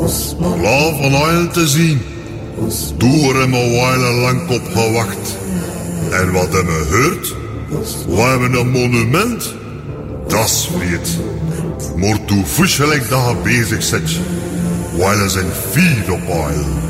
Klaar van oil te zien. Door hem een wijle lang op gewacht. En wat hem gehoord? We hebben een monument. Dat is vreed. Maar toe vuschelijk dat je bezig zit. Wijle zijn vier op oil.